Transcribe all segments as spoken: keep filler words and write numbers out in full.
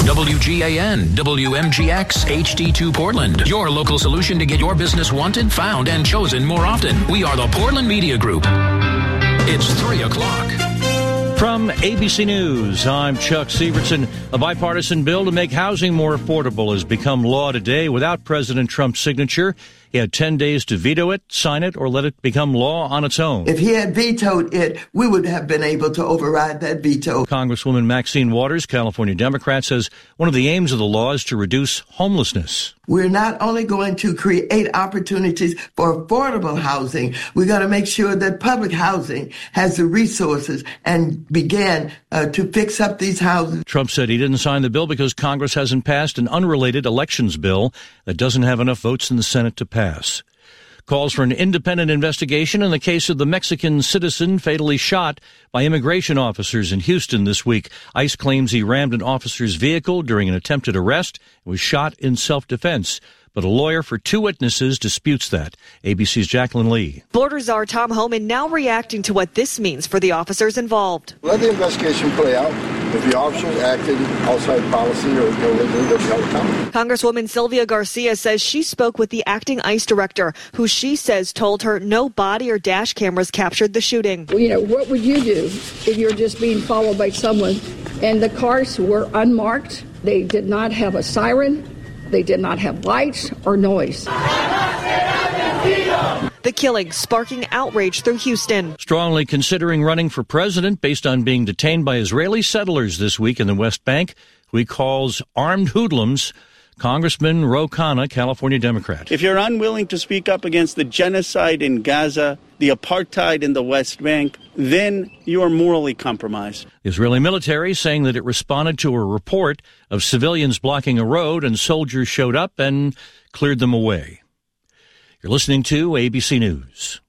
W G A N, W M G X, H D two Portland. Your local solution to get your business wanted, found, and chosen more often. We are the Portland Media Group. It's three o'clock. From A B C News, I'm Chuck Severson. A bipartisan bill to make housing more affordable has become law today without President Trump's signature. He had ten days to veto it, sign it, or let it become law on its own. If he had vetoed it, we would have been able to override that veto. Congresswoman Maxine Waters, California Democrat, says one of the aims of the law is to reduce homelessness. We're not only going to create opportunities for affordable housing, we got to make sure that public housing has the resources and begin uh, to fix up these houses. Trump said he didn't sign the bill because Congress hasn't passed an unrelated elections bill that doesn't have enough votes in the Senate to pass. Pass. Calls for an independent investigation in the case of the Mexican citizen fatally shot by immigration officers in Houston this week. ICE claims he rammed an officer's vehicle during an attempted arrest and was shot in self-defense. But a lawyer for two witnesses disputes that. A B C's Jacqueline Lee. Florida czar Tom Homan now reacting to what this means for the officers involved. Let the investigation play out. If the officers acted outside policy or illegally, they'll be held accountable. Congresswoman Sylvia Garcia says she spoke with the acting ICE director, who she says told her no body or dash cameras captured the shooting. Well, you know, what would you do if you're just being followed by someone and the cars were unmarked? They did not have a siren. They did not have lights or noise. The killing sparking outrage through Houston. Strongly considering running for president based on being detained by Israeli settlers this week in the West Bank, who he calls armed hoodlums, Congressman Ro Khanna, California Democrat. If you're unwilling to speak up against the genocide in Gaza, the apartheid in the West Bank, then you are morally compromised. The Israeli military saying that it responded to a report of civilians blocking a road and soldiers showed up and cleared them away. You're listening to A B C News.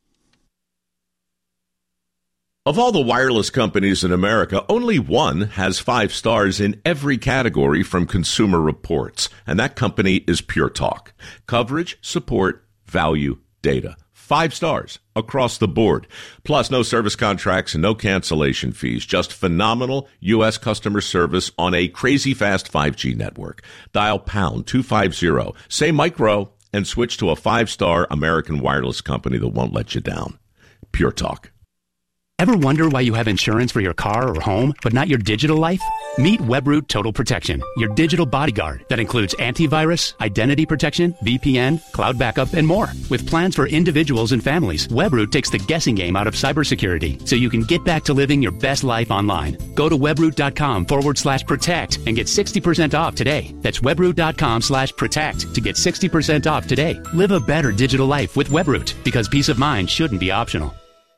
Of all the wireless companies in America, only one has five stars in every category from Consumer Reports, and that company is Pure Talk. Coverage, support, value, data. Five stars across the board. Plus, no service contracts and no cancellation fees. Just phenomenal U S customer service on a crazy fast five G network. Dial pound two fifty, say micro, and switch to a five-star American wireless company that won't let you down. Pure Talk. Ever wonder why you have insurance for your car or home, but not your digital life? Meet Webroot Total Protection, your digital bodyguard that includes antivirus, identity protection, V P N, cloud backup, and more. With plans for individuals and families, Webroot takes the guessing game out of cybersecurity so you can get back to living your best life online. Go to webroot.com forward slash protect and get sixty percent off today. That's webroot.com slash protect to get sixty percent off today. Live a better digital life with Webroot, because peace of mind shouldn't be optional.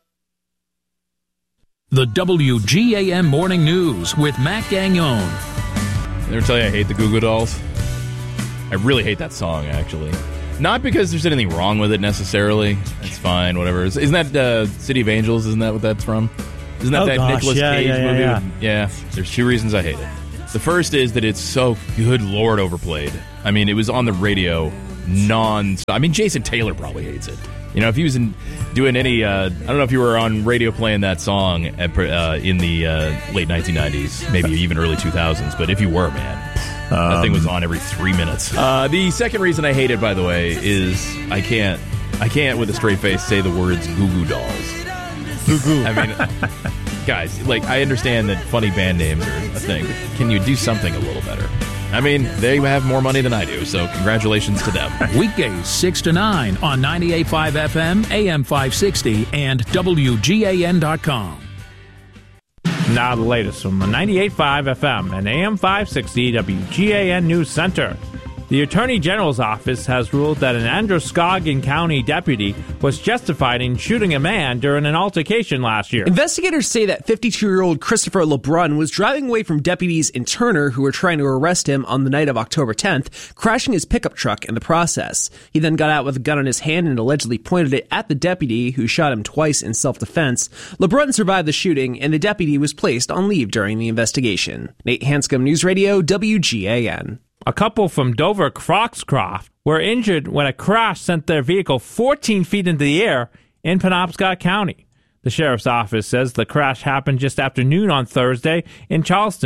The W G A M Morning News with Matt Gagnon. I never tell you I hate the Goo Goo Dolls. I really hate that song, actually. Not because there's anything wrong with it necessarily. It's fine, whatever. Isn't that uh, City of Angels? Isn't that what that's from? Isn't that oh, that gosh. Nicolas yeah, Cage yeah, yeah, movie? Yeah. yeah, there's two reasons I hate it. The first is that it's so, good Lord, overplayed. I mean, it was on the radio non-stop. I mean, Jason Taylor probably hates it. You know, if he was in, doing any, uh, I don't know if you were on radio playing that song at, uh, in the uh, late nineteen nineties, maybe even early two thousands, but if you were, man, um, that thing was on every three minutes. Uh, the second reason I hate it, by the way, is I can't, I can't with a straight face say the words Goo Goo Dolls. Goo Goo. I mean, guys, like, I understand that funny band names are a thing, but can you do something a little better? I mean, they have more money than I do, so congratulations to them. Weekdays six to nine on ninety-eight point five F M, A M five sixty, and W G A N dot com. Now the latest from ninety-eight point five F M and A M five sixty W G A N News Center. The Attorney General's office has ruled that an Androscoggin County deputy was justified in shooting a man during an altercation last year. Investigators say that fifty-two-year-old Christopher LeBrun was driving away from deputies in Turner who were trying to arrest him on the night of October tenth, crashing his pickup truck in the process. He then got out with a gun in his hand and allegedly pointed it at the deputy, who shot him twice in self-defense. LeBrun survived the shooting, and the deputy was placed on leave during the investigation. Nate Hanscom, News Radio, W G A N. A couple from Dover Foxcroft were injured when a crash sent their vehicle fourteen feet into the air in Penobscot County. The sheriff's office says the crash happened just after noon on Thursday in Charleston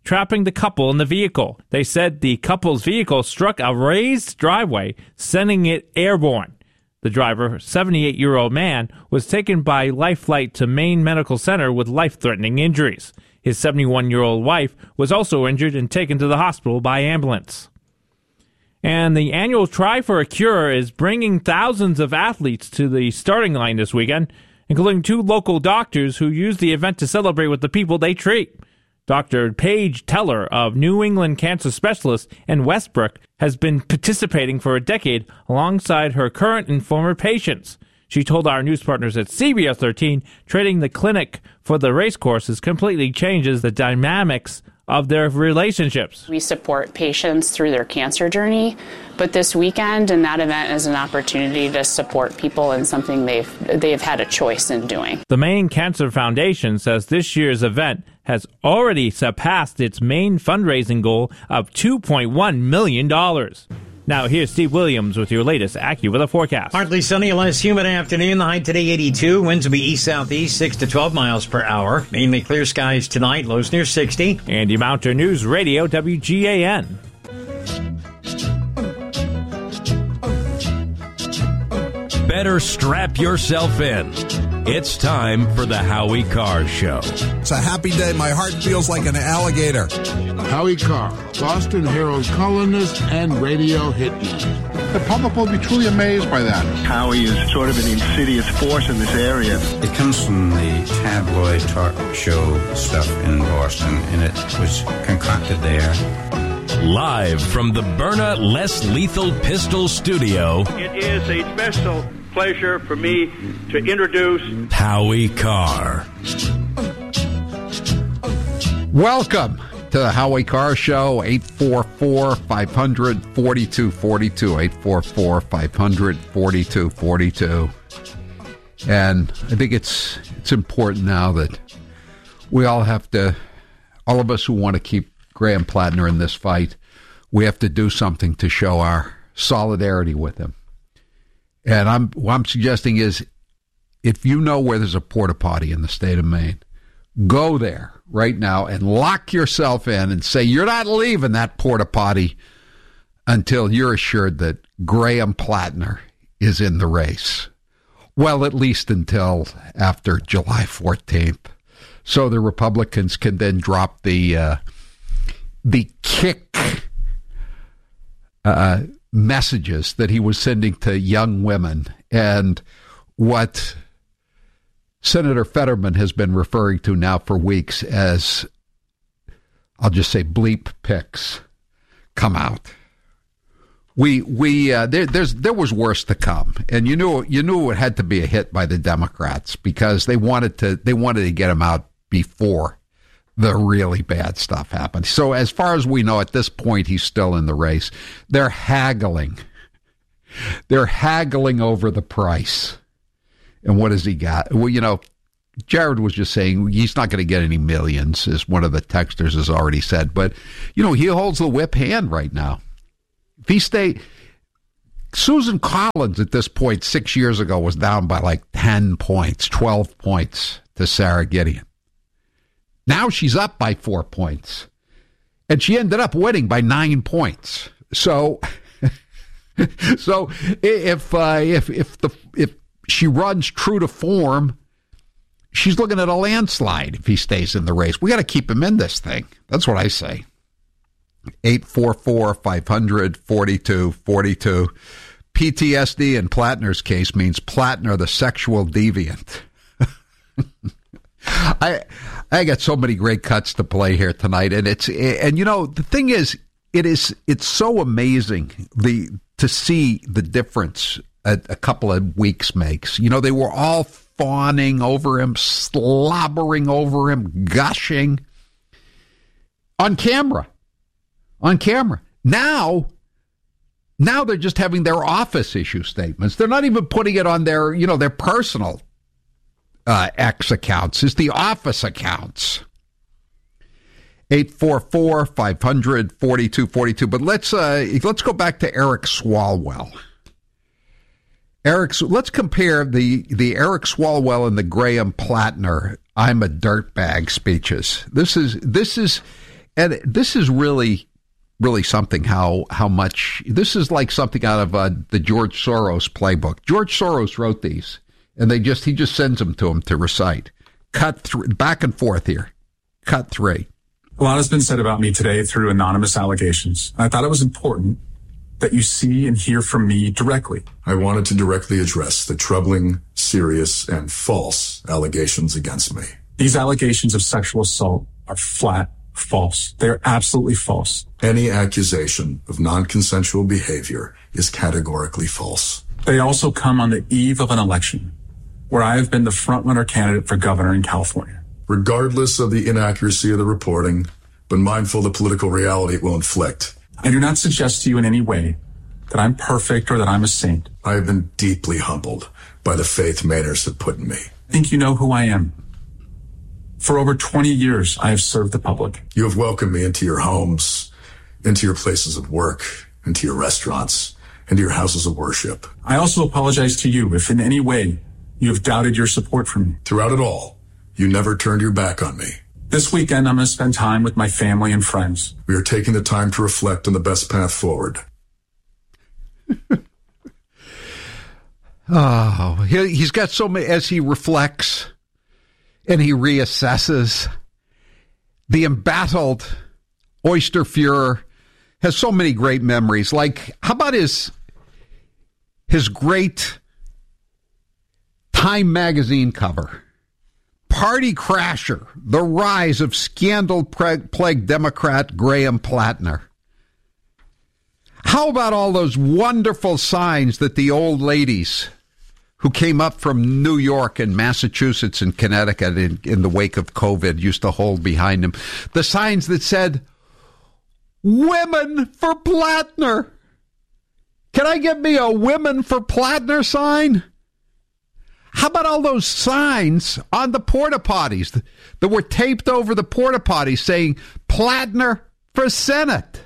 trapping the couple in the vehicle. They said the couple's vehicle struck a raised driveway, sending it airborne. The driver, seventy-eight-year-old man, was taken by Life Flight to Maine Medical Center with life-threatening injuries. His seventy-one-year-old wife was also injured and taken to the hospital by ambulance. And the annual Try for a Cure is bringing thousands of athletes to the starting line this weekend, including two local doctors who use the event to celebrate with the people they treat. Doctor Paige Teller of New England Cancer Specialists in Westbrook has been participating for a decade alongside her current and former patients. She told our news partners at C B S thirteen, trading the clinic for the race courses completely changes the dynamics of their relationships. We support patients through their cancer journey, but this weekend and that event is an opportunity to support people in something they've they've had a choice in doing. The Maine Cancer Foundation says this year's event has already surpassed its main fundraising goal of two point one million dollars. Now, here's Steve Williams with your latest AccuWeather forecast. Partly sunny, less humid afternoon. The high today, eighty-two. Winds will be east-southeast, six to twelve miles per hour. Mainly clear skies tonight. Lows near sixty. Andy Mountain News Radio, W G A N. Better strap yourself in. It's time for the Howie Carr Show. It's a happy day. My heart feels like an alligator. Howie Carr, Boston Herald columnist and radio hit man. The public will be truly amazed by that. Howie is sort of an insidious force in this area. It comes from the tabloid talk show stuff in Boston, and it was concocted there. Live from the Byrna Less Lethal Pistol Studio. It is a special pleasure for me to introduce Howie Carr. Welcome to the Howie Carr Show. Eight four four, five hundred, forty-two forty-two. eight four four, five hundred, forty-two forty-two. And I think it's it's important now that we all have to, all of us who want to keep Graham Plattner in this fight, we have to do something to show our solidarity with him. And I'm what I'm suggesting is, if you know where there's a porta potty in the state of Maine, go there right now and lock yourself in and say you're not leaving that porta potty until you're assured that Graham Plattner is in the race. Well, at least until after July fourteenth, so the Republicans can then drop the uh, the kick uh, messages that he was sending to young women and what Senator Fetterman has been referring to now for weeks as, I'll just say, bleep pics come out. We we uh, there there's there was worse to come, and you knew you knew it had to be a hit by the Democrats because they wanted to they wanted to get him out before the really bad stuff happened. So as far as we know, at this point, he's still in the race. They're haggling. They're haggling over the price. And what has he got? Well, you know, Jared was just saying he's not going to get any millions, as one of the texters has already said. But, you know, he holds the whip hand right now. If he stay, Susan Collins at this point six years ago was down by like ten points, twelve points to Sarah Gideon. Now she's up by four points. And she ended up winning by nine points. So, so if uh, if if the if she runs true to form, she's looking at a landslide if he stays in the race. We got to keep him in this thing. That's what I say. eight four four, five hundred, forty-two forty-two. P T S D in Plattner's case means Plattner the sexual deviant. I I got so many great cuts to play here tonight, and it's and you know the thing is it is it's so amazing the to see the difference a, a couple of weeks makes. You know, they were all fawning over him, slobbering over him, gushing on camera. On camera. Now, now they're just having their office issue statements. They're not even putting it on their, you know, their personal uh, X accounts. It's the office accounts. eight four four, five hundred, forty-two forty-two. But let's uh, let's go back to Eric Swalwell. Eric, let's compare the the Eric Swalwell and the Graham Plattner "I'm a dirtbag" speeches. This is this is. And this is really, really something how how much, this is like something out of uh, the George Soros playbook. George Soros wrote these, and they just he just sends them to him to recite. Cut three, back and forth here. Cut three. A lot has been said about me today through anonymous allegations. I thought it was important that you see and hear from me directly. I wanted to directly address the troubling, serious, and false allegations against me. These allegations of sexual assault are flat false. They're absolutely false. Any accusation of non-consensual behavior is categorically false. They also come on the eve of an election where I have been the front-runner candidate for governor in California. Regardless of the inaccuracy of the reporting, but mindful of the political reality it will inflict. I do not suggest to you in any way that I'm perfect or that I'm a saint. I have been deeply humbled by the faith Mainers have put in me. I think you know who I am. For over twenty years, I have served the public. You have welcomed me into your homes, into your places of work, into your restaurants, into your houses of worship. I also apologize to you if in any way you have doubted your support for me. Throughout it all, you never turned your back on me. This weekend, I'm going to spend time with my family and friends. We are taking the time to reflect on the best path forward. Oh, he, he's got so many, as he reflects and he reassesses. The embattled Oyster Fuhrer has so many great memories. Like, how about his, his great Time magazine cover? Party Crasher, the rise of scandal-plagued Democrat Graham Plattner. How about all those wonderful signs that the old ladies who came up from New York and Massachusetts and Connecticut in, in the wake of COVID used to hold behind them? The signs that said, "Women for Plattner." Can I get me a "Women for Plattner" sign? How about all those signs on the porta potties that were taped over the porta potties saying "Plattner for Senate"?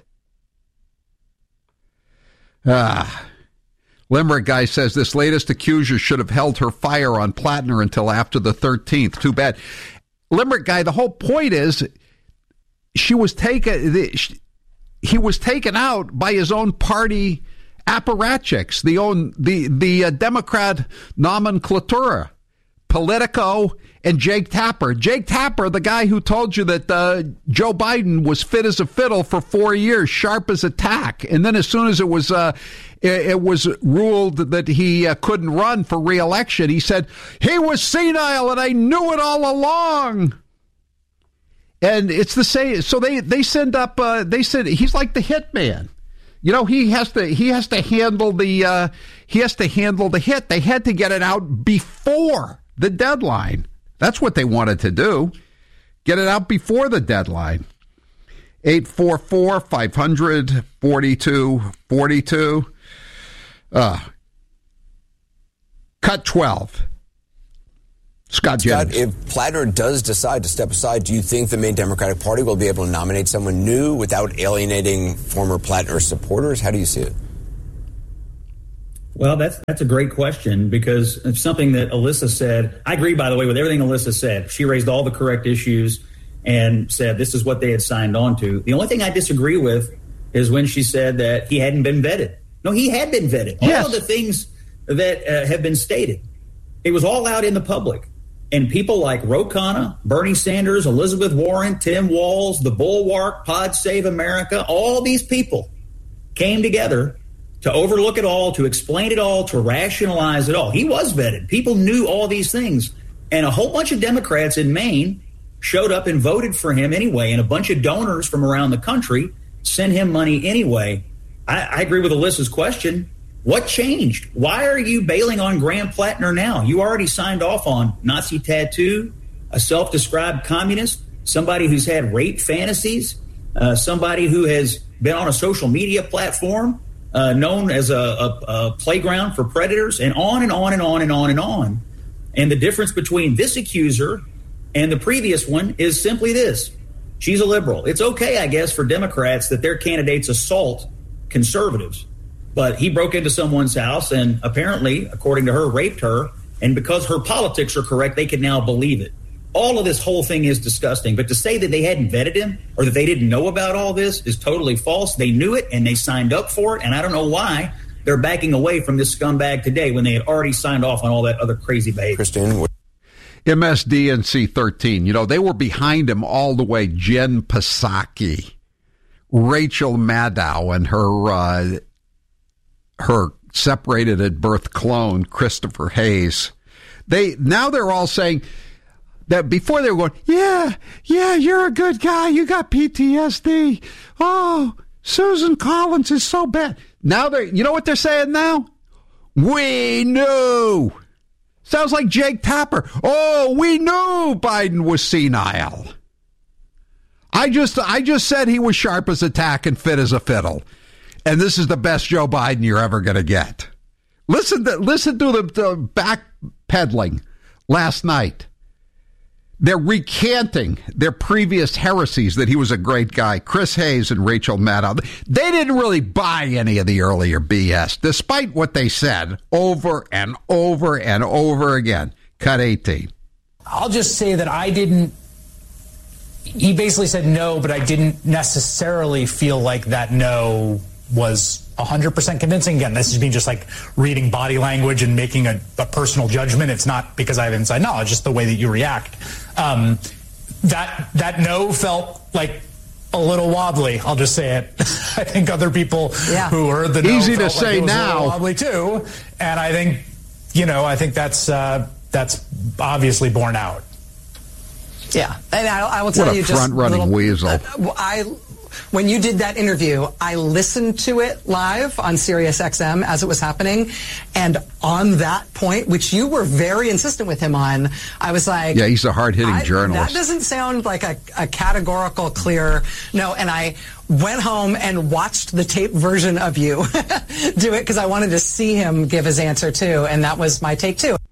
Ah, Limerick guy says this latest accuser should have held her fire on Plattner until after the thirteenth. Too bad. Limerick guy, the whole point is she was taken. He was taken out by his own party apparatchiks, the own the the uh, Democrat nomenclatura, Politico and Jake Tapper. Jake Tapper, the guy who told you that uh, Joe Biden was fit as a fiddle for four years, sharp as a tack, and then as soon as it was uh, it, it was ruled that he uh, couldn't run for re-election, he said he was senile and I knew it all along. And it's the same. So they they send up. Uh, they said he's like the hitman. You know, he has to he has to handle the uh, he has to handle the hit. They had to get it out before the deadline. That's what they wanted to do. Get it out before the deadline. eight four four, five hundred, forty-two forty-two. Uh, cut twelve. Scott Scott, Jennings. if Plattner does decide to step aside, do you think the main Democratic Party will be able to nominate someone new without alienating former Plattner supporters? How do you see it? Well, that's that's a great question because it's something that Alyssa said. I agree, by the way, with everything Alyssa said. She raised all the correct issues and said this is what they had signed on to. The only thing I disagree with is when she said that he hadn't been vetted. No, he had been vetted. Yes. All of the things that uh, have been stated. It was all out in the public. And people like Ro Khanna, Bernie Sanders, Elizabeth Warren, Tim Walz, the Bulwark, Pod Save America, all these people came together to overlook it all, to explain it all, to rationalize it all. He was vetted. People knew all these things. And a whole bunch of Democrats in Maine showed up and voted for him anyway. And a bunch of donors from around the country sent him money anyway. I, I agree with Alyssa's question. What changed? Why are you bailing on Graham Plattner now? You already signed off on Nazi tattoo, a self-described communist, somebody who's had rape fantasies, uh, somebody who has been on a social media platform uh, known as a, a, a playground for predators, and on and on and on and on and on. And the difference between this accuser and the previous one is simply this. She's a liberal. It's okay, I guess, for Democrats that their candidates assault conservatives. But he broke into someone's house and apparently, according to her, raped her. And because her politics are correct, they can now believe it. all of this whole thing is disgusting. But to say that they hadn't vetted him or that they didn't know about all this is totally false. They knew it and they signed up for it. And I don't know why they're backing away from this scumbag today when they had already signed off on all that other crazy behavior. Kristen. M S D N C thirteen, you know, they were behind him all the way. Jen Psaki, Rachel Maddow, and her uh, her separated at birth clone, Christopher Hayes. They now they're all saying that before they were going, yeah, yeah, you're a good guy. You got P T S D. Oh, Susan Collins is so bad. Now they're, you know what they're saying now? We knew. Sounds like Jake Tapper. Oh, we knew Biden was senile. I just, I just said he was sharp as a tack and fit as a fiddle. And this is the best Joe Biden you're ever going to get. Listen to, listen to the, the backpedaling last night. They're recanting their previous heresies that he was a great guy. Chris Hayes and Rachel Maddow. They didn't really buy any of the earlier B S, despite what they said over and over and over again. Cut eighteen. I'll just say that I didn't, he basically said no, but I didn't necessarily feel like that no was one hundred percent convincing. Again, this is me just like reading body language and making a, a personal judgment. It's not because I have inside knowledge, just the way that you react. Um, that that no felt like a little wobbly. I'll just say it. I think other people yeah. who heard the no easy felt to say like it was now a little wobbly too. And I think, you know, I think that's uh, that's obviously borne out. Yeah, and I, I will tell what a you just front-running little, weasel. Uh, I. When you did that interview, I listened to it live on Sirius X M as it was happening. And on that point, which you were very insistent with him on, I was like... Yeah, he's a hard-hitting journalist. That doesn't sound like a, a categorical, clear no. And I went home and watched the tape version of you do it because I wanted to see him give his answer, too. And that was my take, too.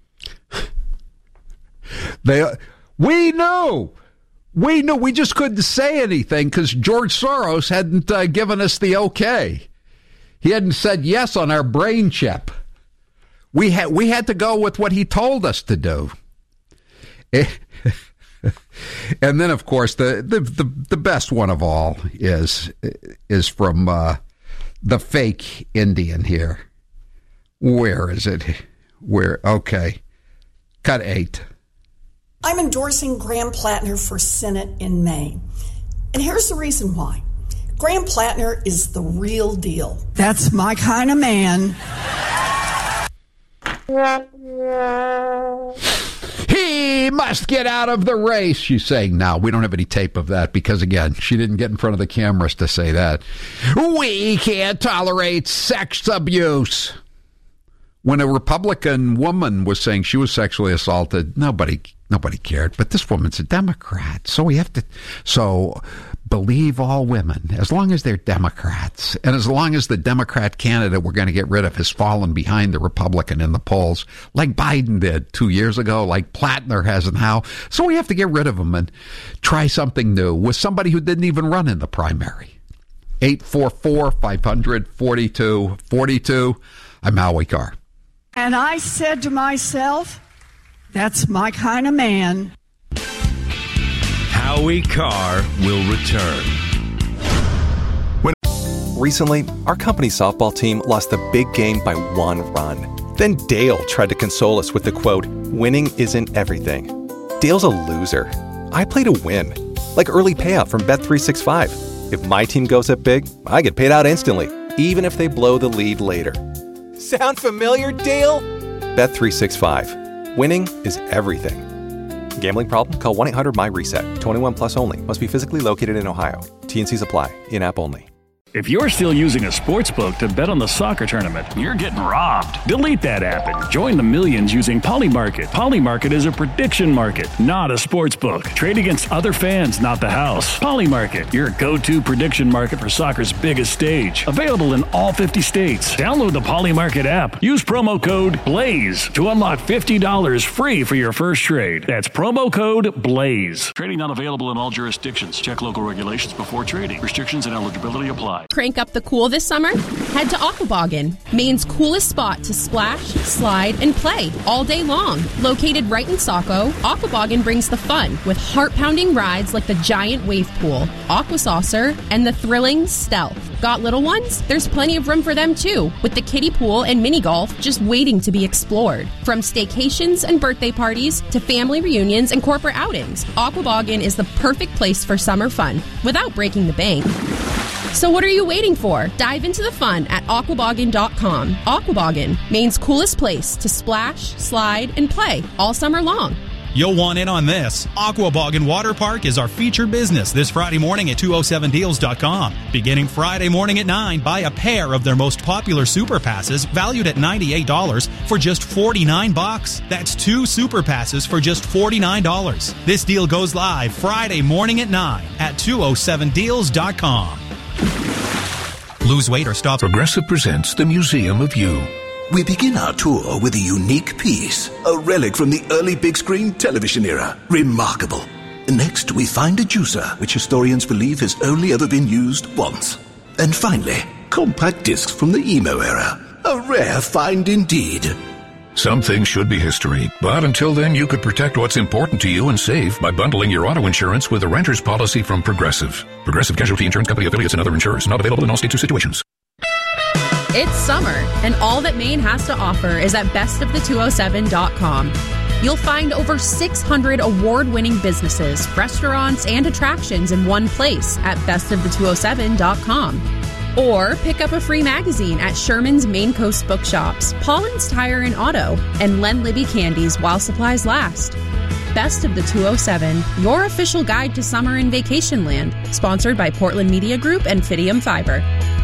They, we knew... We knew, we just couldn't say anything because George Soros hadn't uh, given us the okay. He hadn't said yes on our brain chip. We had we had to go with what he told us to do. And then, of course, the the, the, the best one of all is is from uh, the fake Indian here. Where is it? Where? Okay. Cut eight. I'm endorsing Graham Plattner for Senate in Maine. And here's the reason why. Graham Plattner is the real deal. That's my kind of man. He must get out of the race, she's saying now. We don't have any tape of that because, again, she didn't get in front of the cameras to say that. We can't tolerate sex abuse. When a Republican woman was saying she was sexually assaulted, nobody nobody cared. But this woman's a Democrat, so we have to so believe all women, as long as they're Democrats, and as long as the Democrat candidate we're going to get rid of has fallen behind the Republican in the polls, like Biden did two years ago, like Plattner has now. So we have to get rid of him and try something new with somebody who didn't even run in the primary. eight four four, five hundred, forty-two forty-two. I'm Howie Carr. And I said to myself, that's my kind of man. Howie Carr will return. When Recently, our company softball team lost the big game by one run. Then Dale tried to console us with the quote, winning isn't everything. Dale's a loser. I play to win. Like early payout from Bet three sixty-five. If my team goes up big, I get paid out instantly, even if they blow the lead later. Sound familiar, Dale? Bet three sixty-five. Winning is everything. Gambling problem? Call one eight hundred my reset. twenty-one plus only. Must be physically located in Ohio. T N Cs apply. In-app only. If you're still using a sportsbook to bet on the soccer tournament, you're getting robbed. Delete that app and join the millions using Polymarket. Polymarket is a prediction market, not a sportsbook. Trade against other fans, not the house. Polymarket, your go-to prediction market for soccer's biggest stage. Available in all fifty states. Download the Polymarket app. Use promo code BLAZE to unlock fifty dollars free for your first trade. That's promo code BLAZE. Trading not available in all jurisdictions. Check local regulations before trading. Restrictions and eligibility apply. Crank up the cool this summer? Head to Aquaboggin, Maine's coolest spot to splash, slide, and play all day long. Located right in Saco, Aquaboggin brings the fun with heart-pounding rides like the giant wave pool, Aqua Saucer, and the thrilling Stealth. Got little ones? There's plenty of room for them too, with the kiddie pool and mini golf just waiting to be explored. From staycations and birthday parties to family reunions and corporate outings, Aquaboggin is the perfect place for summer fun without breaking the bank. So what are you waiting for? Dive into the fun at aquaboggin dot com. Aquaboggin, Maine's coolest place to splash, slide, and play all summer long. You'll want in on this. Aquaboggin Water Park is our featured business this Friday morning at two oh seven deals dot com. Beginning Friday morning at nine, buy a pair of their most popular Super Passes valued at ninety-eight dollars for just forty-nine bucks. That's two Super Passes for just forty-nine dollars. This deal goes live Friday morning at nine at two oh seven deals dot com. Lose weight or stop. Progressive presents the Museum of You. We begin our tour with a unique piece, a relic from the early big screen television era. Remarkable. Next, we find a juicer, which historians believe has only ever been used once. And finally, compact discs from the emo era. A rare find indeed. Some things should be history, but until then you could protect what's important to you and save by bundling your auto insurance with a renter's policy from Progressive. Progressive Casualty Insurance Company affiliates and other insurers. Not available in all states or situations. It's summer, and all that Maine has to offer is at best of the two oh seven dot com. You'll find over six hundred award-winning businesses, restaurants, and attractions in one place at best of the two oh seven dot com. Or pick up a free magazine at Sherman's Maine Coast Bookshops, Pauline's Tire and Auto, and Len Libby Candies while supplies last. Best of the two oh seven, your official guide to summer in vacation land. Sponsored by Portland Media Group and Fidium Fiber.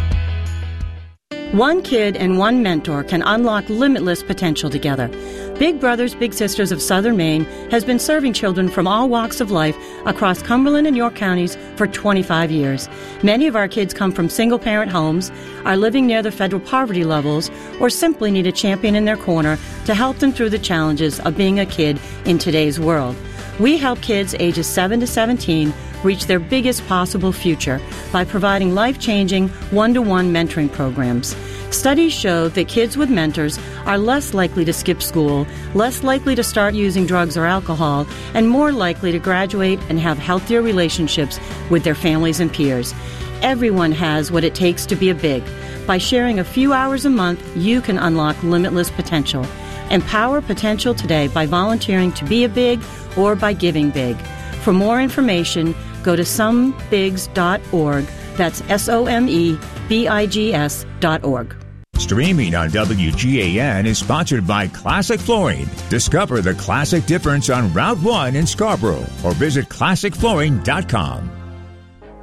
One kid and one mentor can unlock limitless potential together. Big Brothers Big Sisters of Southern Maine has been serving children from all walks of life across Cumberland and York counties for twenty-five years. Many of our kids come from single-parent homes, are living near the federal poverty levels, or simply need a champion in their corner to help them through the challenges of being a kid in today's world. We help kids ages seven to seventeen reach their biggest possible future by providing life-changing one-to-one mentoring programs. Studies show that kids with mentors are less likely to skip school, less likely to start using drugs or alcohol, and more likely to graduate and have healthier relationships with their families and peers. Everyone has what it takes to be a big. By sharing a few hours a month, you can unlock limitless potential. Empower potential today by volunteering to be a big or by giving big. For more information, go to some bigs dot org. That's S O M E B I G S dot org. Streaming on W G A N is sponsored by Classic Flooring. Discover the classic difference on Route one in Scarborough or visit classic flooring dot com.